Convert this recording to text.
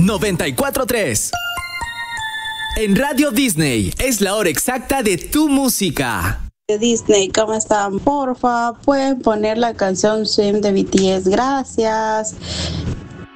94.3. En Radio Disney es la hora exacta de tu música. Disney, ¿cómo están? Porfa, pueden poner la canción Swim de BTS, gracias.